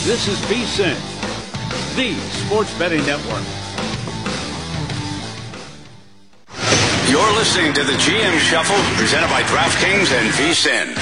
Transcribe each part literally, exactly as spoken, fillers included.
This is VSiN, the sports betting network. You're listening to the G M Shuffle, presented by DraftKings and VSiN.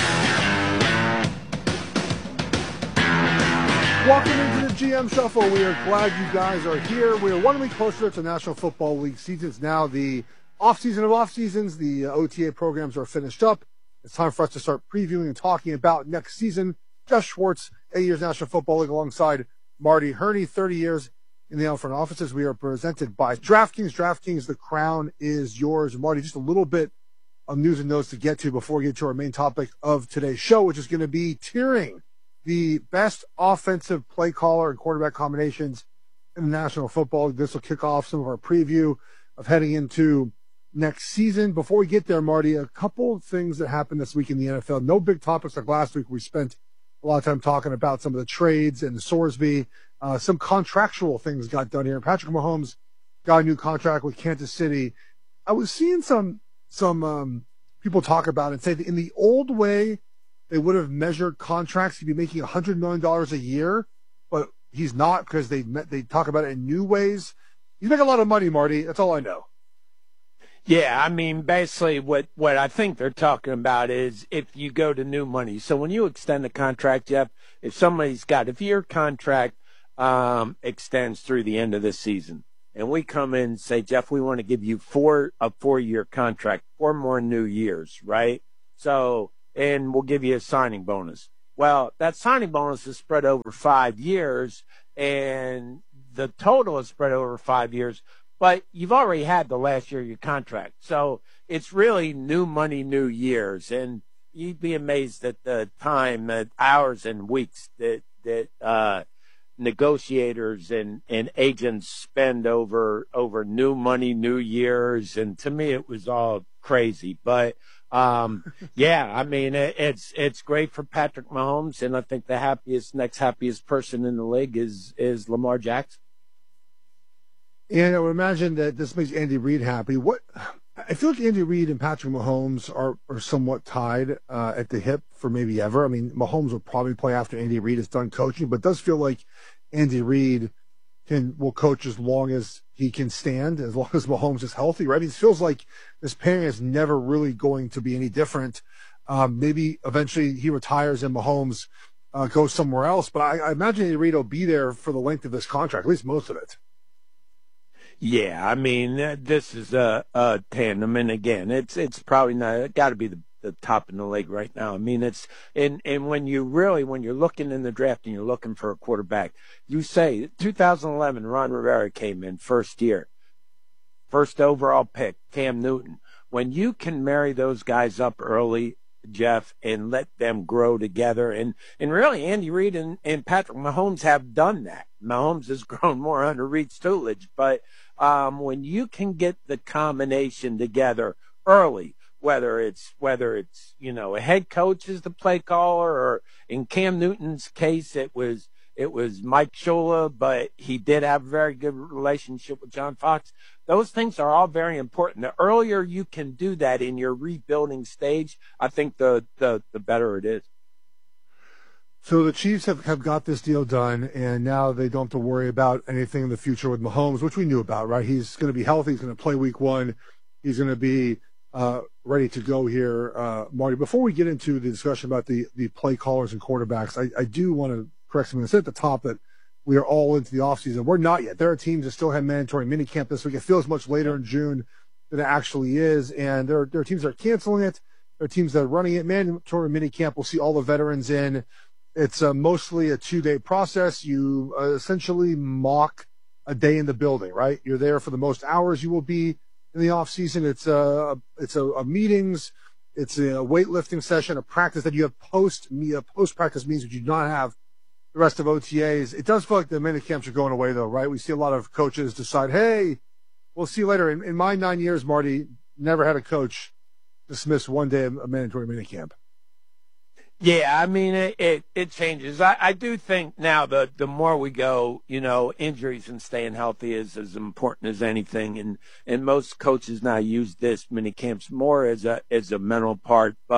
Welcome into the G M Shuffle. We are glad you guys are here. We are one week closer to National Football League season. It's now the off-season of off-seasons. The uh, O T A programs are finished up. It's time for us to start previewing and talking about next season. Jeff Schwartz, eight years National Football League, alongside Marty Herney, thirty years in the Allen front offices. We are presented by DraftKings. DraftKings, the crown is yours. Marty, just a little bit of news and notes to get to before we get to our main topic of today's show, which is going to be tiering the best offensive play caller and quarterback combinations in the National Football League. This will kick off some of our preview of heading into next season. Before we get there, Marty, a couple of things that happened this week in the N F L. No big topics like last week. We spent a lot of time talking about some of the trades and the Sorsby. Uh, some contractual things got done here. Patrick Mahomes got a new contract with Kansas City. I was seeing some some um, people talk about it and say that in the old way, they would have measured contracts. He'd be making one hundred million dollars a year, but he's not because they they talk about it in new ways. He's making a lot of money, Marty. That's all I know. Yeah, I mean, basically what, what I think they're talking about is if you go to new money. So when you extend the contract, Jeff, if somebody's got, if your contract um, extends through the end of the season, and we come in and say, Jeff, we want to give you four a four-year contract, four more new years, right? So, and we'll give you a signing bonus. Well, that signing bonus is spread over five years, and the total is spread over five years. But you've already had the last year of your contract. So it's really new money, new years. And you'd be amazed at the time, the hours and weeks that, that, uh, negotiators and, and agents spend over, over new money, new years. And to me, it was all crazy. But, um, yeah, I mean, it, it's, it's great for Patrick Mahomes. And I think the happiest, next happiest person in the league is, is Lamar Jackson. And I would imagine that this makes Andy Reid happy. What I feel like Andy Reid and Patrick Mahomes are, are somewhat tied uh, at the hip for maybe ever. I mean, Mahomes will probably play after Andy Reid is done coaching, but it does feel like Andy Reid can will coach as long as he can stand, as long as Mahomes is healthy, right? I mean, it feels like this pairing is never really going to be any different. Um, maybe eventually he retires and Mahomes uh, goes somewhere else, but I, I imagine Andy Reid will be there for the length of this contract, at least most of it. Yeah, I mean, uh, this is a, a tandem, and again, it's it's probably not got to be the, the top in the league right now. I mean, it's and and when you really when you're looking in the draft and you're looking for a quarterback, you say two thousand eleven, Ron Rivera came in first year, first overall pick, Cam Newton. When you can marry those guys up early, Jeff, and let them grow together, and and really, Andy Reid and, and Patrick Mahomes have done that. Mahomes has grown more under Reid's tutelage, but Um, when you can get the combination together early, whether it's, whether it's, you know, a head coach is the play caller, or in Cam Newton's case, it was, it was Mike Shula, but he did have a very good relationship with John Fox. Those things are all very important. The earlier you can do that in your rebuilding stage, I think the, the, the better it is. So the Chiefs have, have got this deal done, and now they don't have to worry about anything in the future with Mahomes, which we knew about, right? He's going to be healthy. He's going to play week one. He's going to be uh, ready to go here, uh, Marty. Before we get into the discussion about the, the play callers and quarterbacks, I, I do want to correct something. I said at the top that we are all into the offseason. We're not yet. There are teams that still have mandatory minicamp this week. It feels much later in June than it actually is, and there are, there are teams that are canceling it. There are teams that are running it. Mandatory minicamp, we'll see all the veterans in. It's uh, mostly a two-day process. You uh, essentially mock a day in the building, right? You're there for the most hours you will be in the off season. It's a, it's a, a meetings. It's a weightlifting session, a practice that you have post a post practice meetings that you do not have the rest of O T As. It does feel like the mini camps are going away though, right? We see a lot of coaches decide, hey, we'll see you later. In, in my nine years, Marty, never had a coach dismiss one day of a mandatory mini camp. Yeah, I mean, it, it, it changes. I, I do think now the, the more we go, you know, injuries and staying healthy is as important as anything. And, and most coaches now use this mini camps more as a, as a mental part. But,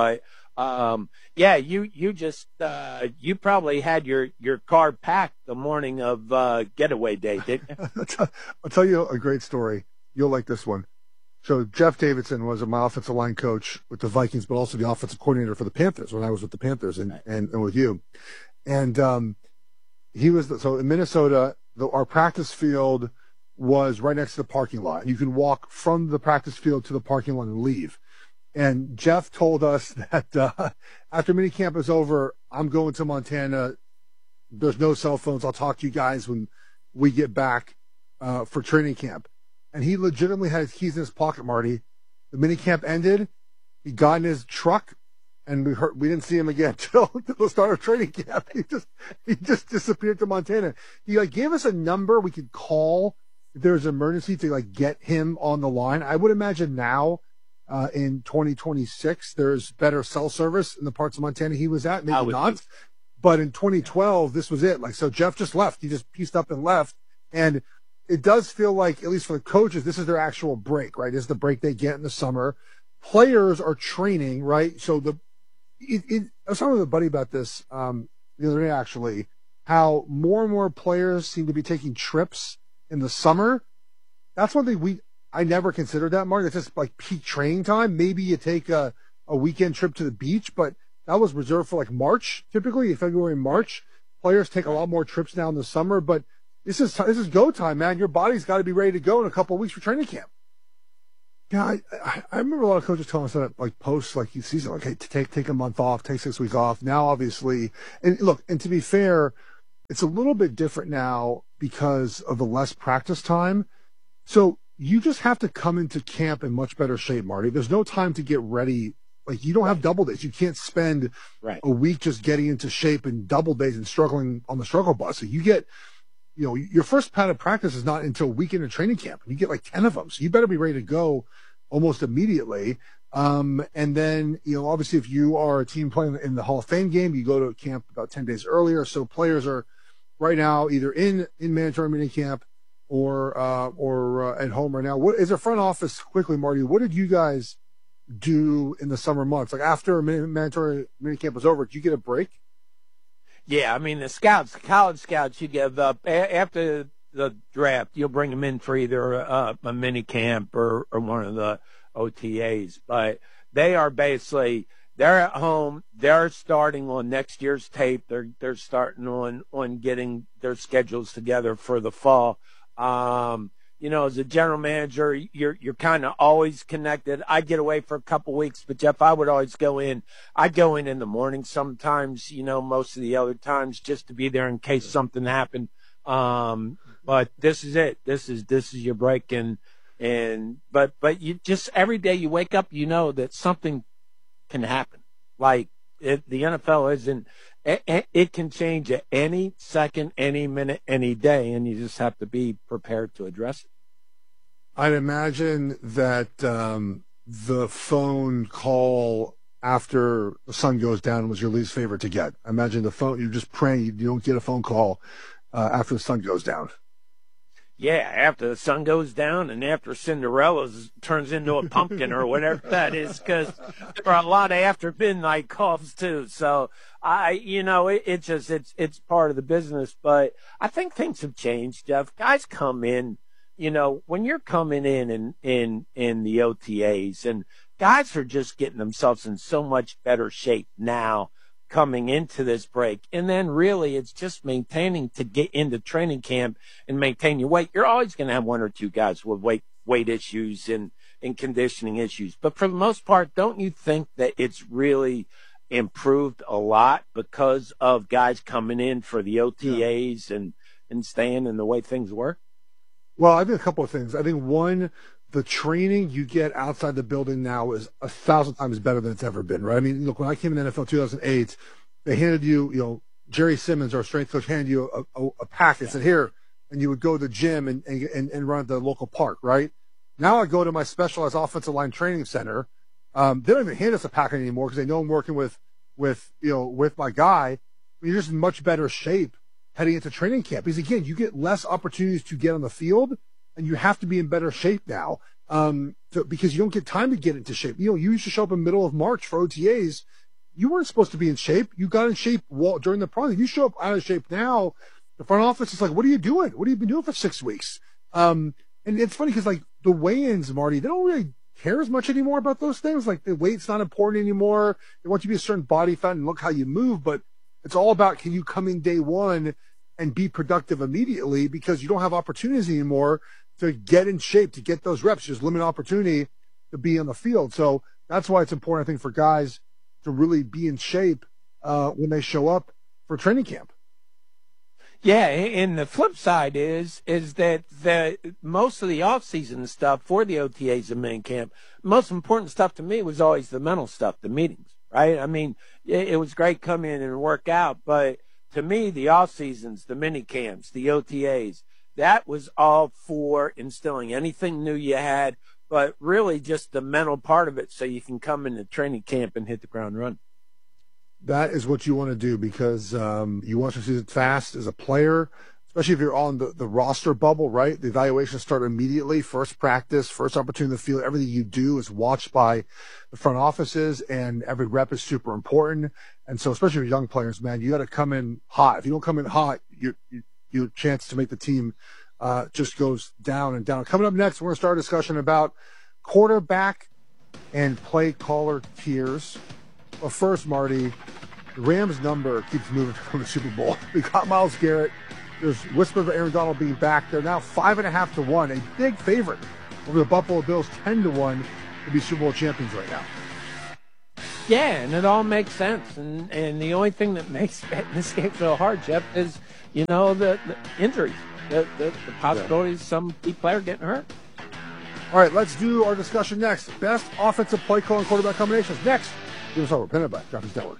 um, yeah, you you just uh, you probably had your your car packed the morning of uh, getaway day, didn't you? I'll tell you a great story. You'll like this one. So Jeff Davidson was my offensive line coach with the Vikings, but also the offensive coordinator for the Panthers when I was with the Panthers and, right. and, and with you. And um, he was the, so in Minnesota, the, our practice field was right next to the parking lot. You could walk from the practice field to the parking lot and leave. And Jeff told us that uh, after minicamp is over, I'm going to Montana. There's no cell phones. I'll talk to you guys when we get back uh, for training camp. And he legitimately had his keys in his pocket, Marty. The minicamp ended. He got in his truck, and we heard, we didn't see him again until the start of training camp. He just he just disappeared to Montana. He like gave us a number we could call if there was an emergency to like get him on the line. I would imagine now uh, in twenty twenty-six there's better cell service in the parts of Montana he was at. Maybe not. Think. But in twenty twelve, this was it. Like so, Jeff just left. He just pieced up and left, and it does feel like, at least for the coaches, this is their actual break, right? This is the break they get in the summer. Players are training, right? So the, it, it, I was talking with a buddy about this um, the other day, actually, how more and more players seem to be taking trips in the summer. That's one thing we, I never considered that, Mark. It's just like peak training time. Maybe you take a, a weekend trip to the beach, but that was reserved for like March, typically, February and March. Players take a lot more trips now in the summer, but This is this is go time, man. Your body's got to be ready to go in a couple of weeks for training camp. Yeah, I, I, I remember a lot of coaches telling us that, like post like season, like hey, take take a month off, take six weeks off. Now, obviously, and look, and to be fair, it's a little bit different now because of the less practice time. So you just have to come into camp in much better shape, Marty. There's no time to get ready. Like you don't have double days. You can't spend right. a week just getting into shape and double days and struggling on the struggle bus. So you get. You know, your first pad of practice is not until weekend of training camp. You get like ten of them. So you better be ready to go almost immediately. Um, and then, you know, obviously if you are a team playing in the Hall of Fame game, you go to camp about ten days earlier. So players are right now either in, in mandatory mini camp or, uh, or uh, at home right now. What is a front office quickly, Marty? What did you guys do in the summer months? Like after mandatory mini camp was over, did you get a break? Yeah, I mean, the scouts, the college scouts, you give up a- after the draft, you'll bring them in for either a, a mini camp or, or one of the O T As. But they are basically, they're at home. They're starting on next year's tape. They're, they're starting on, on getting their schedules together for the fall. Um, you know, as a general manager, you're you're kind of always connected. I get away for a couple weeks, but Jeff, I would always go in. I'd go in in the morning sometimes, you know, most of the other times just to be there in case something happened. Um, but this is it. This is this is your break, and and but but you just every day you wake up, you know that something can happen. Like it, the N F L isn't. It, it can change at any second, any minute, any day, and you just have to be prepared to address it. I'd imagine that um, the phone call after the sun goes down was your least favorite to get. I imagine the phone, you're just praying you don't get a phone call uh, after the sun goes down. Yeah, after the sun goes down and after Cinderella turns into a pumpkin or whatever that is, because there are a lot of after midnight calls too. So I, you know, it, it just, it's, it's part of the business, but I think things have changed, Jeff. Guys come in, you know, when you're coming in in, in, in the O T As, and guys are just getting themselves in so much better shape now coming into this break. And then really it's just maintaining to get into training camp and maintain your weight. You're always going to have one or two guys with weight, weight issues and, and conditioning issues. But for the most part, don't you think that it's really improved a lot because of guys coming in for the O T As yeah. and, and staying in the way things work? Well, I think a couple of things. I think one, the training you get outside the building now is a thousand times better than it's ever been, right? I mean, look, when I came in the N F L two thousand eight, they handed you, you know, Jerry Simmons, our strength coach, handed you a, a, a packet and said, here, and you would go to the gym and, and, and run at the local park, right? Now I go to my specialized offensive line training center. Um, they don't even hand us a packet anymore because they know I'm working with, with, you know, with my guy. You're just in much better shape heading into training camp because, again, you get less opportunities to get on the field, and you have to be in better shape now um, to, because you don't get time to get into shape. You know, you used to show up in the middle of March for O T As. you weren't supposed to be in shape. You got in shape during the process. You show up out of shape now. The front office is like, what are you doing? What have you been doing for six weeks? Um, and it's funny because like the weigh-ins, Marty, they don't really care as much anymore about those things. Like the weight's not important anymore. They want you to be a certain body fat and look how you move, but it's all about, can you come in day one and be productive immediately, because you don't have opportunities anymore to get in shape, to get those reps. Just limited opportunity to be on the field. So that's why it's important, I think, for guys to really be in shape uh, when they show up for training camp. Yeah, and the flip side is is that the most of the off-season stuff for the O T As and main camp, most important stuff to me was always the mental stuff, the meetings, right? I mean, it, it was great come in and work out, but to me, the off-seasons, the mini camps, the O T As, that was all for instilling anything new you had, but really just the mental part of it so you can come into training camp and hit the ground running. That is what you want to do, because um, you want to see it fast as a player, especially if you're on the, the roster bubble, right? The evaluations start immediately. First practice, first opportunity in the field. Everything you do is watched by the front offices, and every rep is super important. And so especially for young players, man, you got to come in hot. If you don't come in hot, your, your chance to make the team uh, just goes down and down. Coming up next, we're going to start a discussion about quarterback and play caller tiers. Well, first, Marty, the Rams number keeps moving from the Super Bowl. We got Myles Garrett. There's whispers of Aaron Donald being back. They're now five and a half to one, a big favorite over the Buffalo Bills, ten to one to be Super Bowl champions right now. Yeah, and it all makes sense. And and the only thing that makes betting this game so hard, Jeff, is, you know, the, the injuries, the, the, the possibilities of some key player getting hurt. All right, let's do our discussion next. Best offensive play call and quarterback combinations. Next. Give us all presented by DraftKings Network.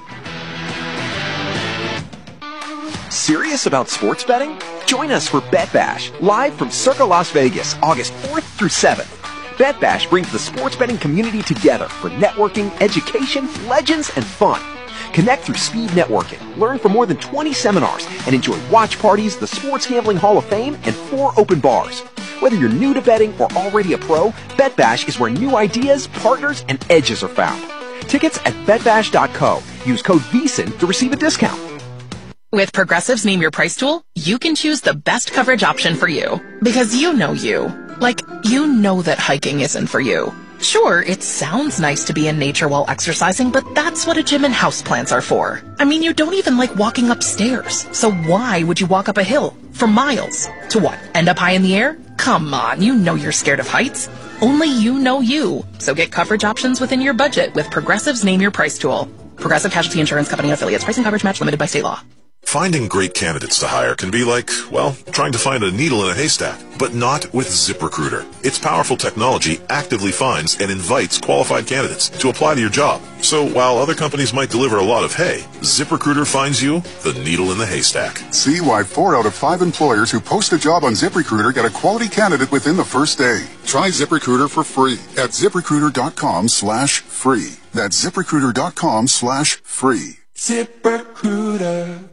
Serious about sports betting? Join us for Bet Bash, live from Circa Las Vegas, August fourth through seventh. Bet Bash brings the sports betting community together for networking, education, legends, and fun. Connect through speed networking, learn from more than twenty seminars, and enjoy watch parties, the Sports Gambling Hall of Fame, and four open bars. Whether you're new to betting or already a pro, Bet Bash is where new ideas, partners, and edges are found. Tickets at bet bash dot co. Use code V S I N to receive a discount. With Progressive's Name Your Price tool, you can choose the best coverage option for you. Because you know you. Like, you know that hiking isn't for you. Sure, it sounds nice to be in nature while exercising, but that's what a gym and houseplants are for. I mean, you don't even like walking upstairs. So why would you walk up a hill for miles? To what, end up high in the air? Come on, you know you're scared of heights. Only you know you. So get coverage options within your budget with Progressive's Name Your Price tool. Progressive Casualty Insurance Company and Affiliates. Price and coverage match limited by state law. Finding great candidates to hire can be like, well, trying to find a needle in a haystack, but not with ZipRecruiter. Its powerful technology actively finds and invites qualified candidates to apply to your job. So while other companies might deliver a lot of hay, ZipRecruiter finds you the needle in the haystack. See why four out of five employers who post a job on ZipRecruiter get a quality candidate within the first day. Try ZipRecruiter for free at ZipRecruiter.com slash free. That's ZipRecruiter.com slash free. ZipRecruiter.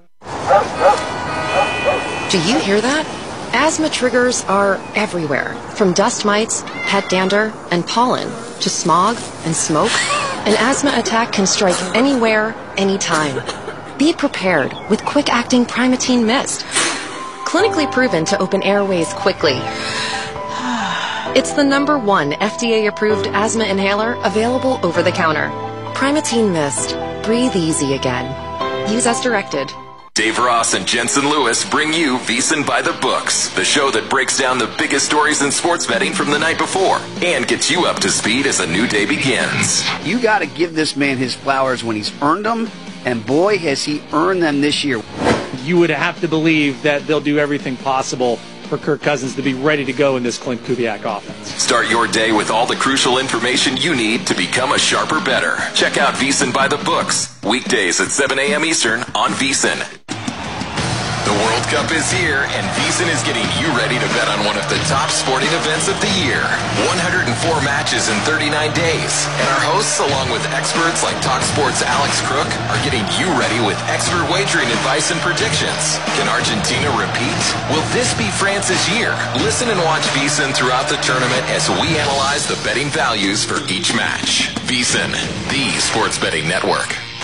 Do you hear that? Asthma triggers are everywhere, from dust mites, pet dander, and pollen, to smog and smoke. An asthma attack can strike anywhere, anytime. Be prepared with quick-acting Primatene Mist. Clinically proven to open airways quickly. It's the number one F D A-approved asthma inhaler available over the counter. Primatene Mist. Breathe easy again. Use as directed. Dave Ross and Jensen Lewis bring you V S I N by the Books, the show that breaks down the biggest stories in sports betting from the night before and gets you up to speed as a new day begins. You got to give this man his flowers when he's earned them, and boy, has he earned them this year. You would have to believe that they'll do everything possible for Kirk Cousins to be ready to go in this Clint Kubiak offense. Start your day with all the crucial information you need to become a sharper bettor. Check out V S I N by the Books, weekdays at seven a.m. Eastern on V S I N. The World Cup is here, and V S I N is getting you ready to bet on one of the top sporting events of the year. one hundred four matches in thirty-nine days. And our hosts, along with experts like TalkSport's Alex Crook, are getting you ready with expert wagering advice and predictions. Can Argentina repeat? Will this be France's year? Listen and watch V S I N throughout the tournament as we analyze the betting values for each match. V S I N, the sports betting network.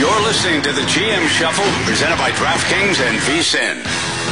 You're listening to the G M Shuffle, presented by DraftKings and VSiN.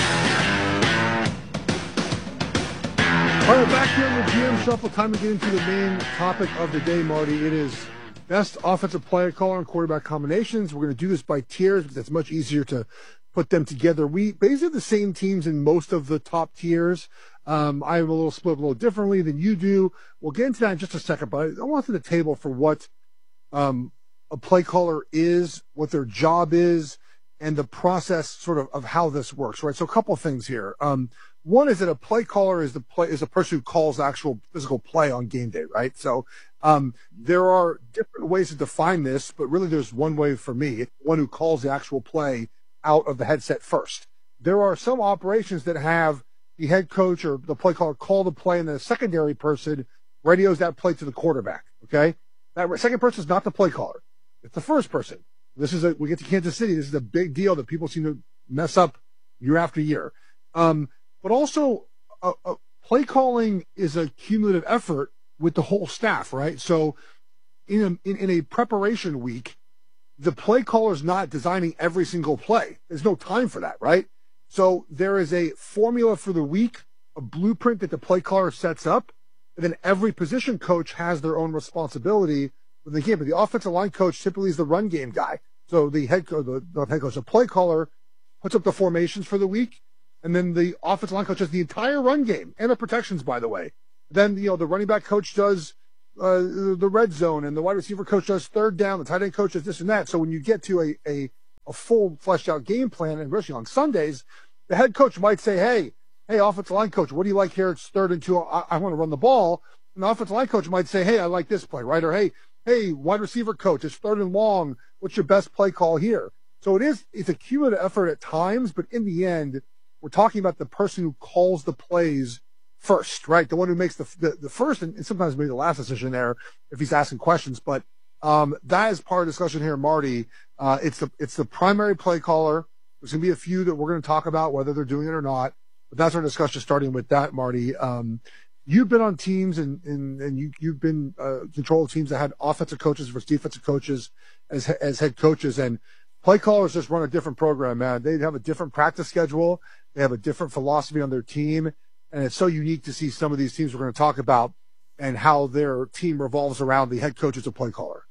All right, back here in the G M Shuffle, time to get into the main topic of the day, Marty. It is best offensive play caller and quarterback combinations. We're going to do this by tiers because it's much easier to put them together. We basically have the same teams in most of the top tiers. Um, I have a little split a little differently than you do. We'll get into that in just a second, but I want to the table for what um, a play caller is, what their job is, and the process sort of of how this works, right? So a couple of things here. Um, One is that a play caller is the play is a person who calls actual physical play on game day, right? So um, there are different ways to define this, but really there's one way for me. It's one who calls the actual play out of the headset first. There are some operations that have the head coach or the play caller call the play, and then a secondary person radios that play to the quarterback. Okay, that second person is not the play caller; it's the first person. This is a we get to Kansas City. This is a big deal that people seem to mess up year after year. Um, But also, uh, uh, play calling is a cumulative effort with the whole staff, right? So in a, in, in a preparation week, the play caller is not designing every single play. There's no time for that, right? So there is a formula for the week, a blueprint that the play caller sets up, and then every position coach has their own responsibility with the game. But the offensive line coach typically is the run game guy. So the head coach, the, the head coach, the play caller puts up the formations for the week. And then the offensive line coach does the entire run game and the protections, by the way. Then, you know, the running back coach does uh, the red zone, and the wide receiver coach does third down. The tight end coach does this and that. So when you get to a, a, a full fleshed out game plan, and especially on Sundays, the head coach might say, hey, hey, offensive line coach, what do you like here? It's third and two. I, I want to run the ball. And the offensive line coach might say, hey, I like this play, right? Or, hey, hey, wide receiver coach, it's third and long. What's your best play call here? So it is, it's a cumulative effort at times, but in the end, we're talking about the person who calls the plays first, right? The one who makes the the, the first and, and sometimes maybe the last decision there if he's asking questions. But um, that is part of the discussion here, Marty. Uh, it's the it's the primary play caller. There's going to be a few that we're going to talk about whether they're doing it or not. But that's our discussion starting with that, Marty. Um, you've been on teams and and, and you you've been uh, control of teams that had offensive coaches versus defensive coaches as as head coaches, and play callers just run a different program, man. They have a different practice schedule. They have a different philosophy on their team, and it's so unique to see some of these teams we're going to talk about and how their team revolves around the head coach as a play caller.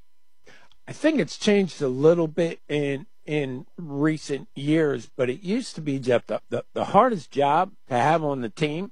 I think it's changed a little bit in in recent years, but it used to be, Jeff, the, the, the hardest job to have on the team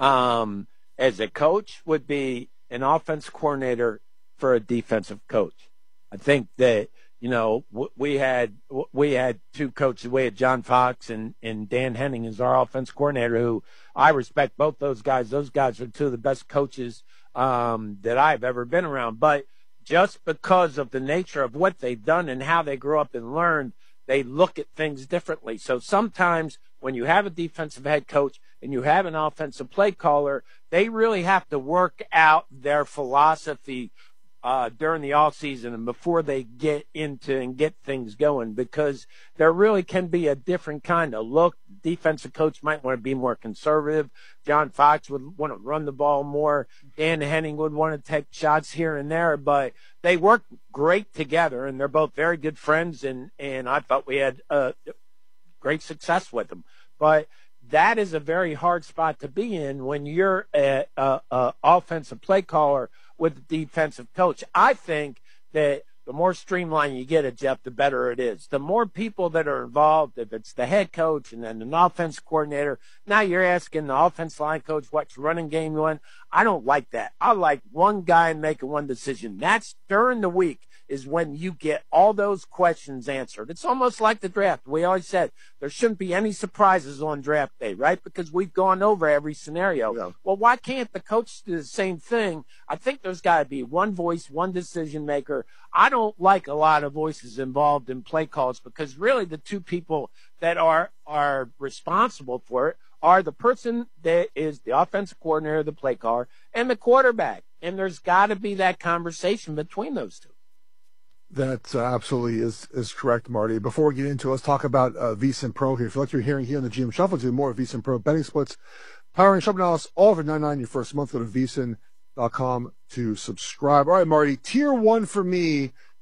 um, as a coach would be an offense coordinator for a defensive coach. I think that You know, we had we had two coaches. We had John Fox and, and Dan Henning as our offense coordinator, who I respect both those guys. Those guys are two of the best coaches um, that I've ever been around. But just because of the nature of what they've done and how they grew up and learned, they look at things differently. So sometimes when you have a defensive head coach and you have an offensive play caller, they really have to work out their philosophy Uh, during the off season and before they get into and get things going, because there really can be a different kind of look. Defensive coach might want to be more conservative. John Fox would want to run the ball more. Dan Henning would want to take shots here and there, but they work great together, and they're both very good friends, and, and I thought we had uh, great success with them. But that is a very hard spot to be in when you're an offensive play caller with a defensive coach. I think that the more streamlined you get it, Jeff, the better it is. The more people that are involved, if it's the head coach and then an offense coordinator, now you're asking the offense line coach what's running game you want. I don't like that. I like one guy making one decision. That's during the week is when you get all those questions answered. It's almost like the draft. We always said there shouldn't be any surprises on draft day, right? Because we've gone over every scenario. Yeah. Well, why can't the coach do the same thing? I think there's got to be one voice, one decision maker. I don't like a lot of voices involved in play calls because really the two people that are are responsible for it are the person that is the offensive coordinator, the play caller, and the quarterback. And there's got to be that conversation between those two. That uh, absolutely is is correct, Marty. Before we get into it, let's talk about uh, VSiN Pro here. If you like you're hearing here on the G M Shuffle, do more of VSiN Pro betting splits, powering shop analysis, all over nine ninety your first month. Go to V S I N dot com to subscribe. All right, Marty, tier one for me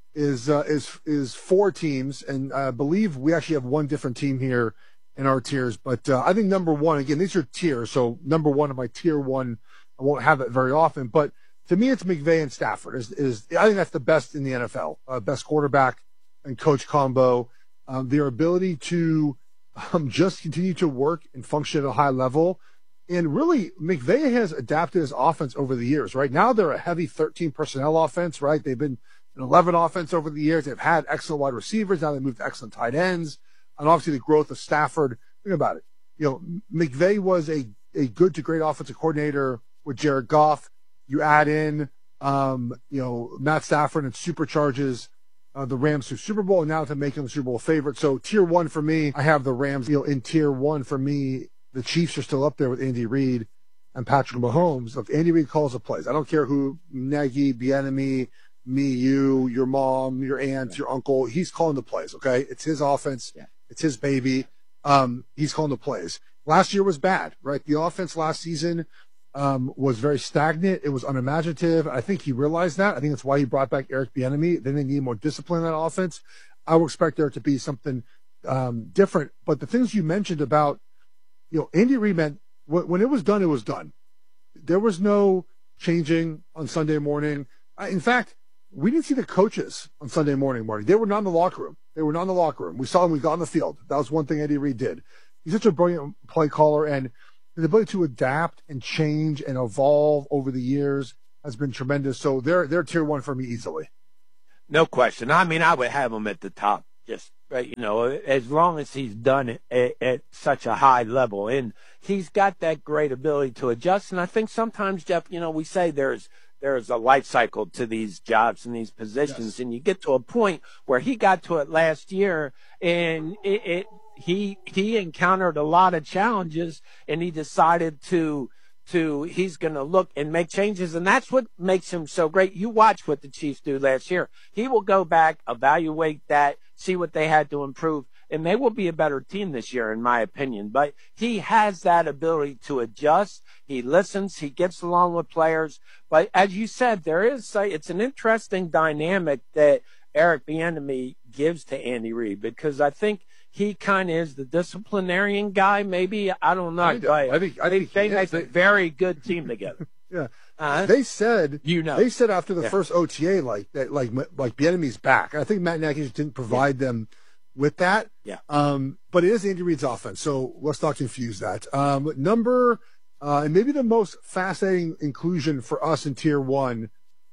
is uh, is is four teams, and I believe we actually have one different team here in our tiers. But uh, I think number one, again, these are tiers, so number one of my tier one, I won't have it very often. But to me, it's McVay and Stafford. Is is I think that's the best in the N F L, uh, best quarterback and coach combo. Um, their ability to um, just continue to work and function at a high level. And really, McVay has adapted his offense over the years, right? Now they're a heavy thirteen personnel offense, right? They've been an eleven offense over the years. They've had excellent wide receivers. Now they moved to excellent tight ends. And obviously the growth of Stafford. Think about it. You know, McVay was a, a good to great offensive coordinator with Jared Goff. You add in, um, you know, Matt Stafford and supercharges uh, the Rams to Super Bowl, and now to make them the Super Bowl favorite. So tier one for me, I have the Rams. You know, in tier one for me, the Chiefs are still up there with Andy Reid and Patrick Mahomes. If Andy Reid calls the plays, I don't care who, Nagy, Bieniemy, me, you, your mom, your aunt, your uncle, he's calling the plays, okay? It's his offense. Yeah. It's his baby. Um, he's calling the plays. Last year was bad, right? The offense last season um, was very stagnant. It was unimaginative. I think he realized that. I think that's why he brought back Eric Bieniemy. Then they need more discipline in that offense. I would expect there to be something um, different. But the things you mentioned about, you know, Andy Reid meant when it was done, it was done. There was no changing on Sunday morning. In fact, we didn't see the coaches on Sunday morning, Marty. They were not in the locker room. They were not in the locker room. We saw them. We got on the field. That was one thing Andy Reid did. He's such a brilliant play caller, and his ability to adapt and change and evolve over the years has been tremendous. So they're they're tier one for me easily. No question. I mean, I would have him at the top. Just right, you know, as long as he's done it at, at such a high level, and he's got that great ability to adjust. And I think sometimes, Jeff, you know, we say there's there's a life cycle to these jobs and these positions, yes. And you get to a point where he got to it last year, and it, it he he encountered a lot of challenges, and he decided to to he's going to look and make changes, and that's what makes him so great. You watch what the Chiefs do last year. He will go back, evaluate that, see what they had to improve, and they will be a better team this year, in my opinion. But he has that ability to adjust. He listens. He gets along with players. But as you said, there is a, it's an interesting dynamic that Eric Bieniemy gives to Andy Reid, because I think he kind of is the disciplinarian guy, maybe. I don't know. I, I, I think I think they make a very good team together. Yeah. Uh, they said, you know, they said after the yeah. first O T A, like that, like, like Bieniemy's back. I think Matt Nagy just didn't provide yeah. them with that. Yeah. Um, but it is Andy Reid's offense. So let's not confuse that. Um, number, uh, and maybe the most fascinating inclusion for us in tier one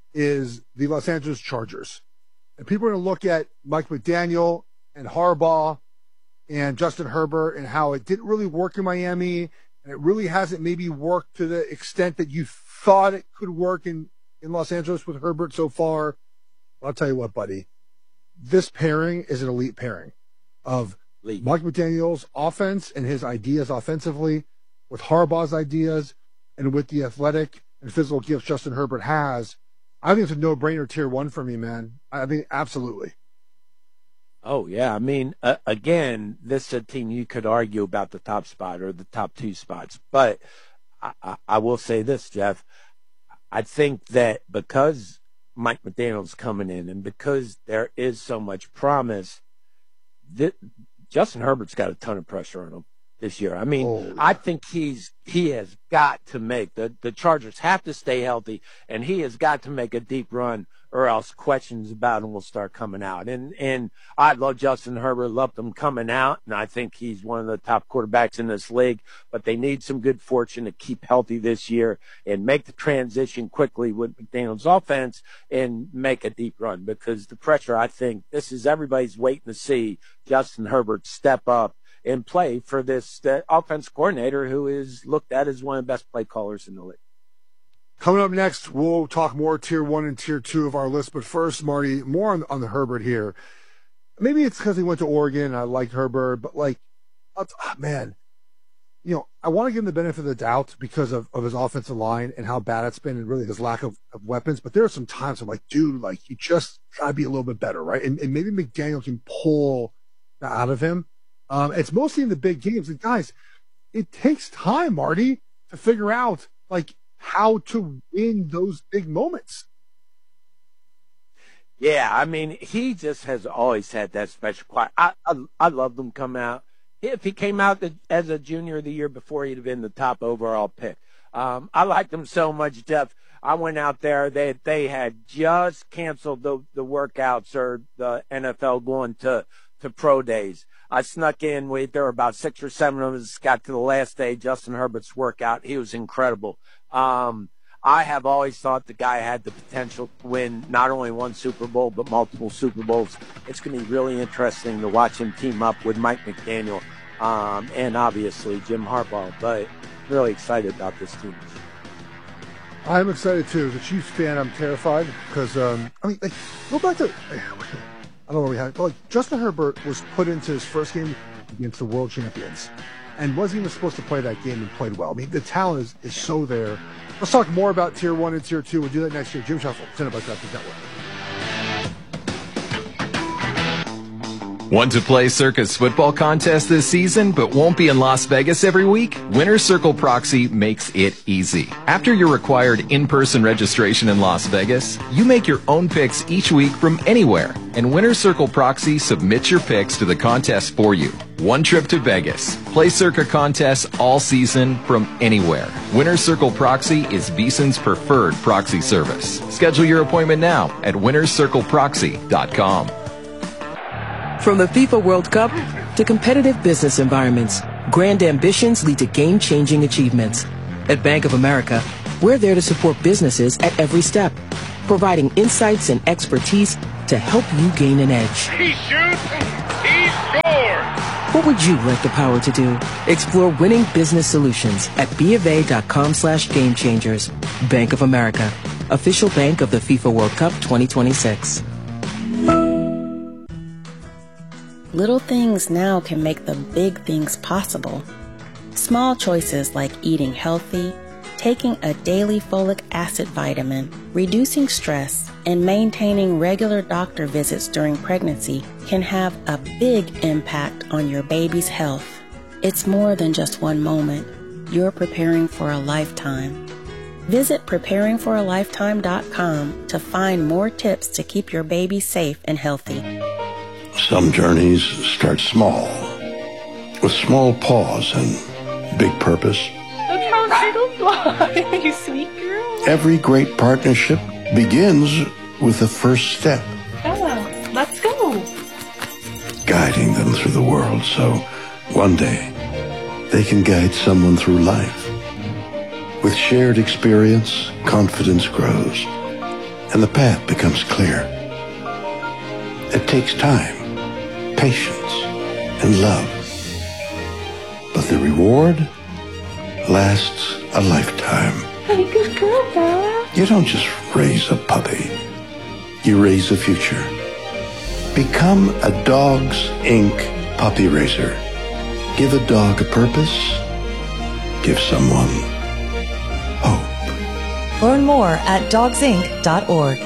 is the Los Angeles Chargers. And people are going to look at Mike McDaniel and Harbaugh and Justin Herbert and how it didn't really work in Miami, and it really hasn't maybe worked to the extent that you thought it could work in, in Los Angeles with Herbert so far. I'll tell you what, buddy. This pairing is an elite pairing of elite. Mike McDaniel's offense and his ideas offensively with Harbaugh's ideas and with the athletic and physical gifts Justin Herbert has. I think it's a no-brainer tier one for me, man. I think absolutely. Oh, yeah. I mean, uh, again, this is a team you could argue about the top spot or the top two spots. But I, I, I will say this, Jeff. I think that because Mike McDaniel's coming in and because there is so much promise, that Justin Herbert's got a ton of pressure on him this year. I mean, oh. I think he's he has got to make the the Chargers have to stay healthy, and he has got to make a deep run, or else questions about him will start coming out. And and I love Justin Herbert, loved him coming out, and I think he's one of the top quarterbacks in this league. But they need some good fortune to keep healthy this year and make the transition quickly with McDaniel's offense and make a deep run, because the pressure, I think, this is everybody's waiting to see Justin Herbert step up and play for this uh, offense coordinator who is looked at as one of the best play callers in the league. Coming up next, we'll talk more tier one and tier two of our list. But first, Marty, more on, on the Herbert here. Maybe it's because he went to Oregon. I liked Herbert, but like, oh, man, you know, I want to give him the benefit of the doubt because of, of his offensive line and how bad it's been and really his lack of, of weapons. But there are some times I'm like, dude, like, you just got to be a little bit better, right? And, and maybe McDaniel can pull that out of him. Um, it's mostly in the big games. And guys, it takes time, Marty, to figure out like how to win those big moments. Yeah, I mean, he just has always had that special quality. I, I, I loved him come out. If he came out the, as a junior the year before, he'd have been the top overall pick. Um, I liked him so much, Jeff. I went out there. They they had just canceled the, the workouts or the N F L going to, to pro days. I snuck in. We, there were about six or seven of us. Got to the last day, Justin Herbert's workout. He was incredible. Um, I have always thought the guy had the potential to win not only one Super Bowl, but multiple Super Bowls. It's going to be really interesting to watch him team up with Mike McDaniel um, and obviously Jim Harbaugh. But really excited about this team. I'm excited too. As a Chiefs fan, I'm terrified because, um, I mean, like, go back to, I don't know where we had it, but like, Justin Herbert was put into his first game against the world champions and wasn't even supposed to play that game and played well. I mean, the talent is, is so there. Let's talk more about Tier one and Tier two. We'll do that next year. Jim Shuffle, presented by DraftKings Network. Want to play Circa's football contest this season but won't be in Las Vegas every week? Winner's Circle Proxy makes it easy. After your required in-person registration in Las Vegas, you make your own picks each week from anywhere, and Winner's Circle Proxy submits your picks to the contest for you. One trip to Vegas. Play Circa contests all season from anywhere. Winner's Circle Proxy is VSiN's preferred proxy service. Schedule your appointment now at winners circle proxy dot com. From the FIFA World Cup to competitive business environments, grand ambitions lead to game-changing achievements. At Bank of America, we're there to support businesses at every step, providing insights and expertise to help you gain an edge. He shoots, he scores! What would you like the power to do? Explore winning business solutions at bofa.com slash game changers. Bank of America, official bank of the FIFA World Cup twenty twenty-six. Little things now can make the big things possible. Small choices like eating healthy, taking a daily folic acid vitamin, reducing stress, and maintaining regular doctor visits during pregnancy can have a big impact on your baby's health. It's more than just one moment. You're preparing for a lifetime. Visit preparing for a lifetime dot com to find more tips to keep your baby safe and healthy. Some journeys start small, with small pause and big purpose. Look how Skittles fly, you sweet girl. Every great partnership begins with the first step. Ella, let's go. Guiding them through the world so one day they can guide someone through life. With shared experience, confidence grows, and the path becomes clear. It takes time, patience, and love. But the reward lasts a lifetime. Hey, good girl, Bella. You don't just raise a puppy. You raise a future. Become a Dogs Incorporated puppy raiser. Give a dog a purpose. Give someone hope. Learn more at dogs inc dot org.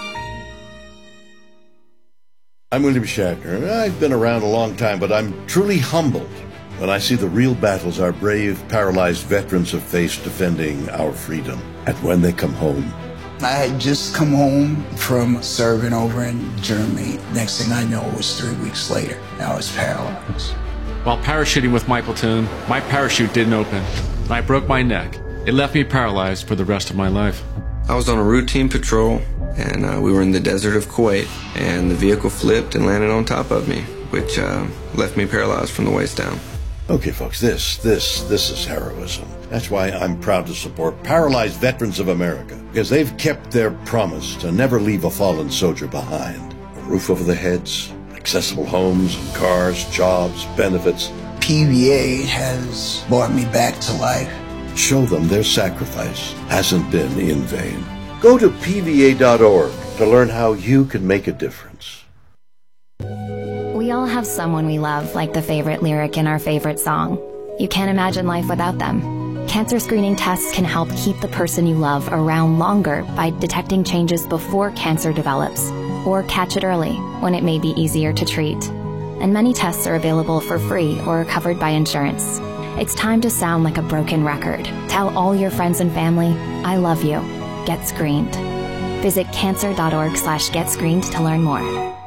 I'm William Shatner. I've been around a long time, but I'm truly humbled when I see the real battles our brave, paralyzed veterans have faced defending our freedom. And when they come home, I had just come home from serving over in Germany. Next thing I know, it was three weeks later. I was paralyzed. While parachuting with my platoon, my parachute didn't open. I broke my neck. It left me paralyzed for the rest of my life. I was on a routine patrol, and uh, we were in the desert of Kuwait, and the vehicle flipped and landed on top of me, which uh, left me paralyzed from the waist down. Okay, folks, this, this, this is heroism. That's why I'm proud to support Paralyzed Veterans of America, because they've kept their promise to never leave a fallen soldier behind. A roof over their heads, accessible homes, cars, jobs, benefits. P V A has brought me back to life. Show them their sacrifice hasn't been in vain. Go to P V A dot org to learn how you can make a difference. We all have someone we love, like the favorite lyric in our favorite song. You can't imagine life without them. Cancer screening tests can help keep the person you love around longer by detecting changes before cancer develops, or catch it early when it may be easier to treat. And many tests are available for free or are covered by insurance. It's time to sound like a broken record. Tell all your friends and family, I love you. Get screened. Visit cancer.org slash get screened to learn more.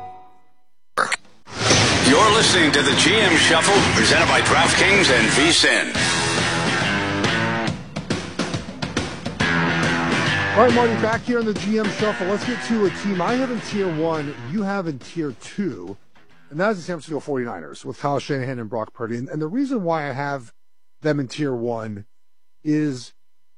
You're listening to the G M Shuffle, presented by DraftKings and VSiN. All right, Marty, back here on the G M Shuffle. Let's get to a team I have in Tier one, you have in Tier two, and that is the San Francisco forty-niners with Kyle Shanahan and Brock Purdy. And, and the reason why I have them in Tier one is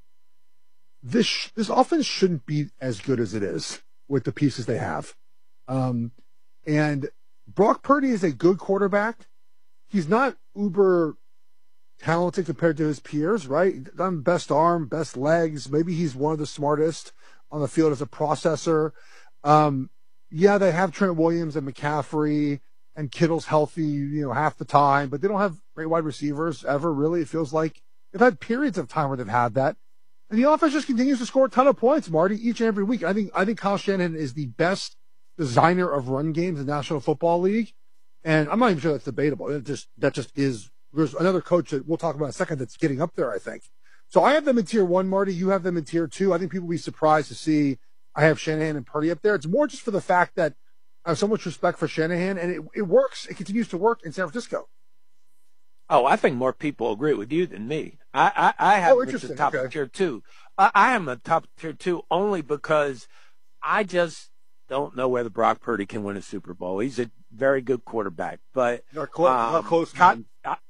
this sh- this offense shouldn't be as good as it is with the pieces they have. Um, and Brock Purdy is a good quarterback. He's not uber talented compared to his peers, right? Done best arm, best legs. Maybe he's one of the smartest on the field as a processor. Um, yeah, they have Trent Williams and McCaffrey, and Kittle's healthy, you know, half the time, but they don't have great wide receivers ever, really. It feels like they've had periods of time where they've had that. And the offense just continues to score a ton of points, Marty, each and every week. I think I think Kyle Shanahan is the best designer of run games in the National Football League. And I'm not even sure that's debatable. It just that just is. There's another coach that we'll talk about in a second that's getting up there, I think. So I have them in Tier one, Marty. You have them in Tier two. I think people will be surprised to see I have Shanahan and Purdy up there. It's more just for the fact that I have so much respect for Shanahan, and it, it works. It continues to work in San Francisco. Oh, I think more people agree with you than me. I, I, I have oh, him at the top okay. of Tier two. I, I am the top of Tier two only because I just don't know whether Brock Purdy can win a Super Bowl. He's a very good quarterback, but not close. Um, not close Kyle,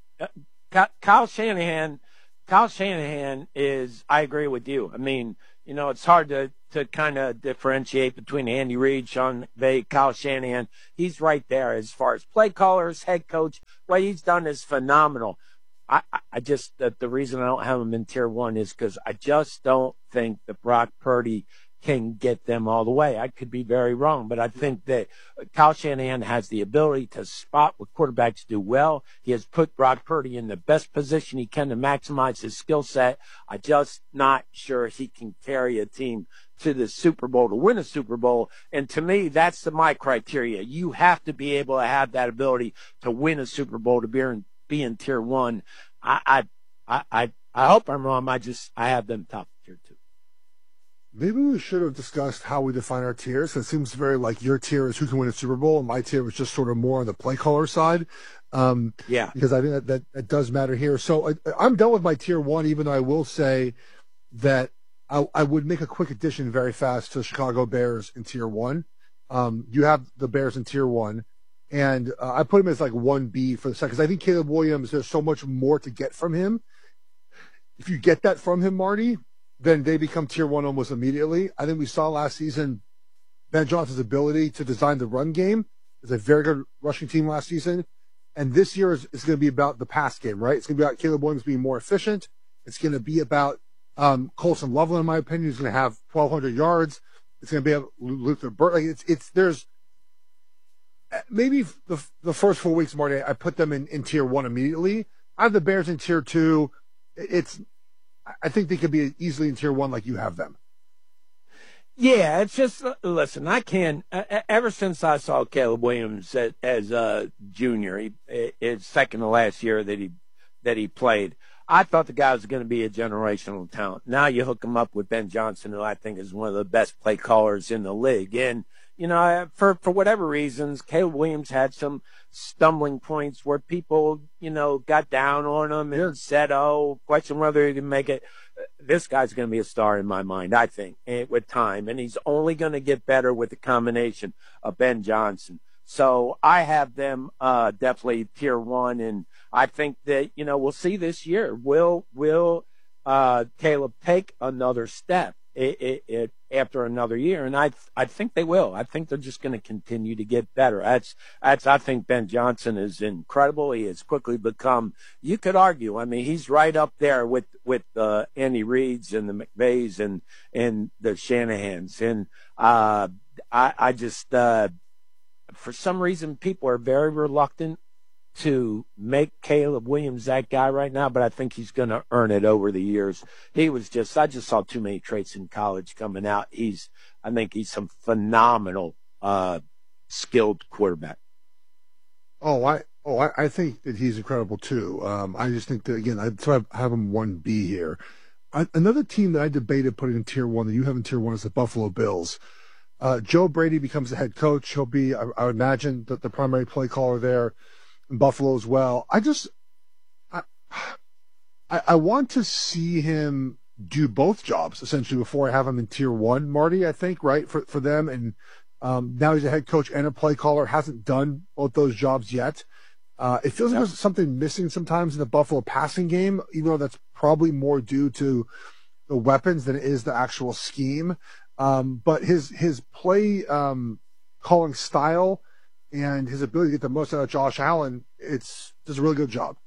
uh, Kyle Shanahan, Kyle Shanahan is. I agree with you. I mean, you know, it's hard to to kind of differentiate between Andy Reid, Sean McVay, Kyle Shanahan. He's right there as far as play callers, head coach. What he's done is phenomenal. I, I just that the reason I don't have him in Tier one is because I just don't think that Brock Purdy can get them all the way. I could be very wrong, but I think that Kyle Shanahan has the ability to spot what quarterbacks do well. He has put Brock Purdy in the best position he can to maximize his skill set. I'm just not sure he can carry a team to the Super Bowl to win a Super Bowl. And to me, that's the, my criteria. You have to be able to have that ability to win a Super Bowl to be in, be in Tier one. I, I, I, I hope I'm wrong. I just, I have them top Tier two. Maybe we should have discussed how we define our tiers. It seems very like your tier is who can win a Super Bowl, and my tier was just sort of more on the play caller side. Um, yeah. Because I think that, that, that does matter here. So I, I'm done with my tier one, even though I will say that I, I would make a quick addition very fast to the Chicago Bears in tier one. Um, you have the Bears in tier one, and uh, I put him as like one B for the second, because I think Caleb Williams, there's so much more to get from him. If you get that from him, Marty, then they become tier one almost immediately. I think we saw last season Ben Johnson's ability to design the run game. It's a very good rushing team last season. And this year is, is going to be about the pass game, right? It's going to be about Caleb Williams being more efficient. It's going to be about um, Colson Loveland, in my opinion, who's going to have twelve hundred yards. It's going to be about Luther Burdt. Like it's, it's, there's maybe the, the first four weeks, Marty, I put them in, in tier one immediately. I have the Bears in tier two. It's, I think they could be easily in tier one like you have them. Yeah, it's just, listen, I can, uh, ever since I saw Caleb Williams as, as a junior, he, his second to last year that he, that he played, I thought the guy was going to be a generational talent. Now you hook him up with Ben Johnson, who I think is one of the best play callers in the league. And, you know, for, for whatever reasons, Caleb Williams had some stumbling points where people, you know, got down on him and said, oh, question whether he can make it. This guy's going to be a star in my mind, I think, with time. And he's only going to get better with the combination of Ben Johnson. So I have them uh, definitely tier one. And I think that, you know, we'll see this year. Will, will uh, Caleb take another step it, it, it, after another year? And I I think they will. I think they're just going to continue to get better. That's, that's, I think Ben Johnson is incredible. He has quickly become, you could argue, I mean, he's right up there with, with uh, Andy Reids and the McVays and, and the Shanahans. And uh, I, I just, uh, for some reason, people are very reluctant to make Caleb Williams that guy right now, but I think he's going to earn it over the years. He was just, I just saw too many traits in college coming out. He's, I think he's some phenomenal, uh, skilled quarterback. Oh, I, oh, I, I think that he's incredible too. Um, I just think that, again, I, so I have him one B here. Another team that I debated putting in tier one that you have in tier one is the Buffalo Bills. Uh, Joe Brady becomes the head coach. He'll be, I, I would imagine, that the primary play caller there in Buffalo as well. I just, I, I, I want to see him do both jobs essentially before I have him in tier one, Marty, I think, right, for, for them. And um, now he's a head coach and a play caller, hasn't done both those jobs yet. Uh, it feels like there's something missing sometimes in the Buffalo passing game, even though that's probably more due to the weapons than it is the actual scheme. Um, but his, his play, um, calling style and his ability to get the most out of Josh Allen, it's does a really good job.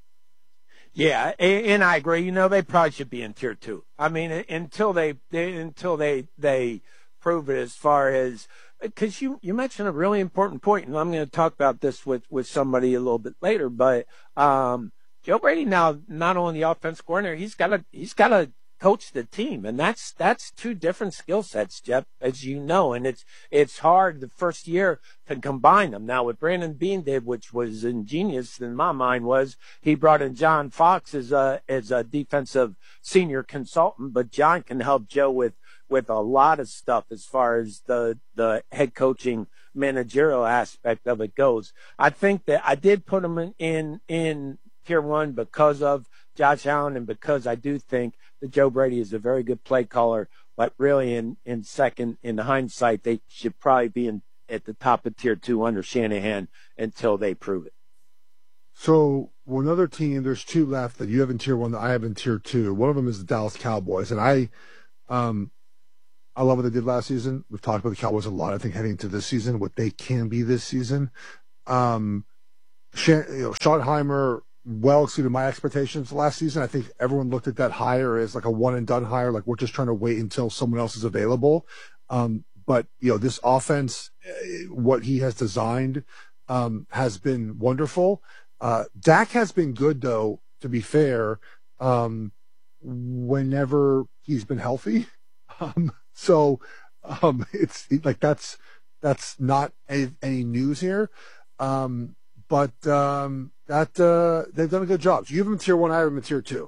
Yeah, and I agree. You know, they probably should be in tier two. I mean, until they, they until they they prove it as far as, because you, you mentioned a really important point, and I'm going to talk about this with, with somebody a little bit later. But um, Joe Brady now not only the offense coordinator, he's got to he's got to coach the team, and that's that's two different skill sets, Jeff, as you know, and it's it's hard the first year to combine them. Now, what Brandon Beane did, which was ingenious in my mind, was he brought in John Fox as a as a defensive senior consultant, but John can help Joe with with a lot of stuff as far as the the head coaching managerial aspect of it goes. I think that I did put him in in, in tier one because of Josh Allen and because I do think that Joe Brady is a very good play caller, but really in, in second, in hindsight, they should probably be in at the top of tier two under Shanahan until they prove it. So another team, there's two left that you have in tier one that I have in tier two. One of them is the Dallas Cowboys, and I, um, I love what they did last season. We've talked about the Cowboys a lot. I think heading into this season, what they can be this season. Um, you know, Schottenheimer well exceeded my expectations last season. I think everyone looked at that hire as like a one and done hire, like we're just trying to wait until someone else is available. Um, but you know, this offense, what he has designed, um, has been wonderful. Uh, Dak has been good though, to be fair, um, whenever he's been healthy. Um, so, um, it's like, that's, that's not any, any news here. Um, but, um, that, uh, they've done a good job. So you have them in tier one, I have them in tier two.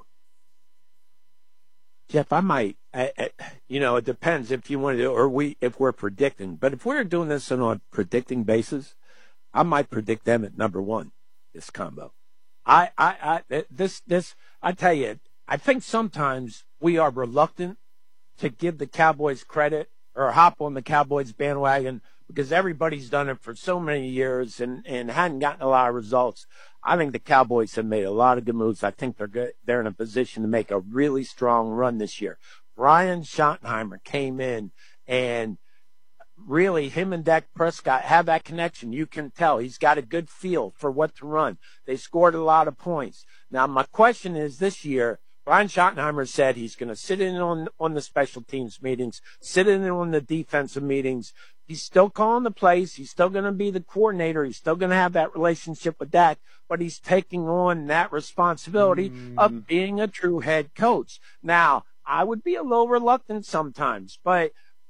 Jeff, I might, I, I, you know, it depends if you want to do, or we, if we're predicting, but if we're doing this on a predicting basis, I might predict them at number one, this combo. I, I, I, this, this, I tell you, I think sometimes we are reluctant to give the Cowboys credit or hop on the Cowboys bandwagon because everybody's done it for so many years and, and hadn't gotten a lot of results. I think the Cowboys have made a lot of good moves. I think they're good. They're in a position to make a really strong run this year. Brian Schottenheimer came in and really him and Dak Prescott have that connection. You can tell he's got a good feel for what to run. They scored a lot of points. Now, my question is this year, Brian Schottenheimer said he's going to sit in on, on the special teams meetings, sit in on the defensive meetings. He's still calling the plays. He's still going to be the coordinator. He's still going to have that relationship with Dak, but he's taking on that responsibility mm. of being a true head coach. Now, I would be a little reluctant sometimes, but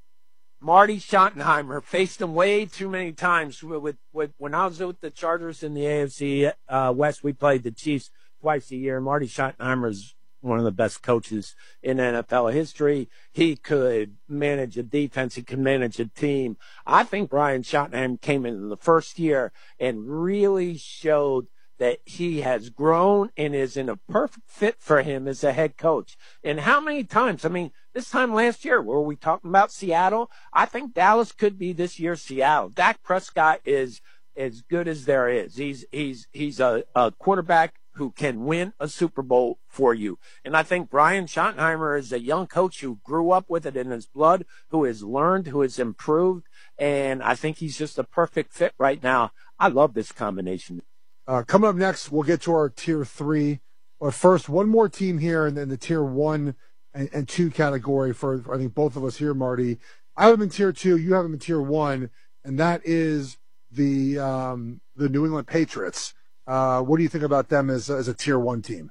Marty Schottenheimer faced him way too many times. With, with, with when I was with the Chargers in the A F C uh, West, we played the Chiefs twice a year. Marty Schottenheimer's one of the best coaches in N F L history. He could manage a defense. He could manage a team. I think Brian Schottenheimer came in the first year and really showed that he has grown and is in a perfect fit for him as a head coach. And how many times? I mean, this time last year, were we talking about Seattle? I think Dallas could be this year's Seattle. Dak Prescott is as good as there is. He's, he's, he's a, a quarterback who can win a Super Bowl for you. And I think Brian Schottenheimer is a young coach who grew up with it in his blood, who has learned, who has improved, and I think he's just a perfect fit right now. I love this combination. Uh, coming up next, we'll get to our tier three. But first, one more team here, and then the tier one and, and two category for, for, I think, both of us here, Marty. I have them in tier two, you have them in tier one, and that is the um, the New England Patriots. Uh, what do you think about them as as a tier one team?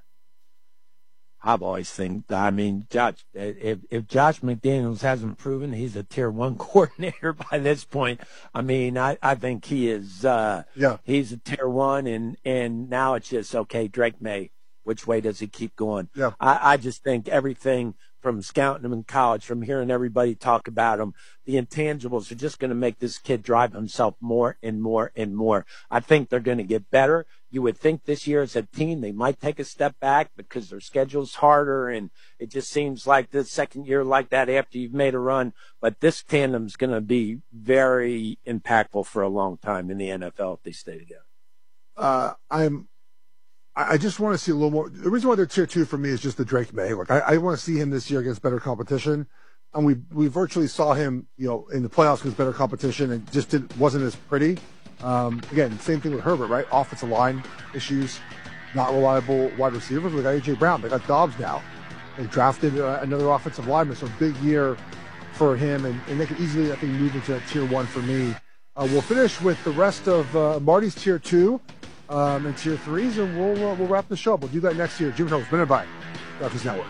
I've always think, I mean, Josh, if, if Josh McDaniels hasn't proven he's a tier one coordinator by this point, I mean, I, I think he is, uh, yeah, he's a tier one and, and now it's just, okay, Drake May, which way does he keep going? Yeah. I, I just think everything from scouting him in college, from hearing everybody talk about him, the intangibles are just going to make this kid drive himself more and more and more. I think they're going to get better. You would think this year as a team they might take a step back because their schedule's harder, and it just seems like the second year like that after you've made a run. But this tandem's going to be very impactful for a long time in the N F L if they stay together. Uh, I'm. I just want to see a little more. The reason why they're tier two for me is just the Drake May. Look, I, I want to see him this year against better competition, and we we virtually saw him, you know, in the playoffs against better competition, and just didn't, wasn't as pretty. Um, again, same thing with Herbert, right? Offensive line issues, not reliable wide receivers. We got A J Brown. They got Dobbs now. They drafted uh, another offensive lineman, so big year for him, and, and they could easily, I think, move into that tier one for me. Uh, we'll finish with the rest of uh, Marty's tier two. Um, and tier threes, and we'll uh, we'll wrap the show up. We'll do that next year. Jim Shuffle, presented by DraftKings Network.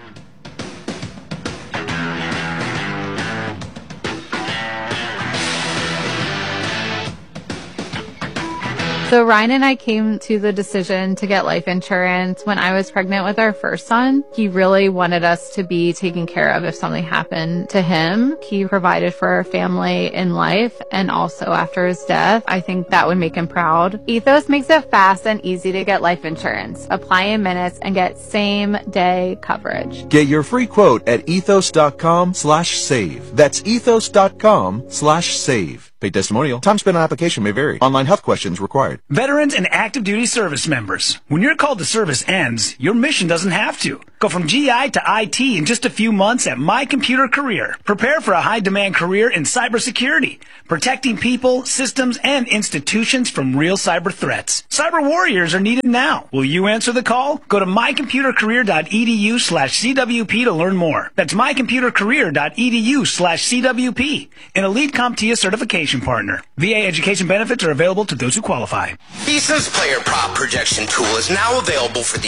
So Ryan and I came to the decision to get life insurance when I was pregnant with our first son. He really wanted us to be taken care of if something happened to him. He provided for our family in life and also after his death. I think that would make him proud. Ethos makes it fast and easy to get life insurance. Apply in minutes and get same day coverage. Get your free quote at ethos.com slash save. That's ethos.com slash save. Paid testimonial. Time spent on application may vary. Online health questions required. Veterans and active duty service members. When your call to service ends, your mission doesn't have to. Go from G I to I T in just a few months at My Computer Career. Prepare for a high-demand career in cybersecurity, protecting people, systems, and institutions from real cyber threats. Cyber warriors are needed now. Will you answer the call? Go to mycomputercareer.edu slash CWP to learn more. That's mycomputercareer.edu slash CWP. An elite CompTIA certification partner. V A education benefits are available to those who qualify. VEASAN's player prop projection tool is now available for the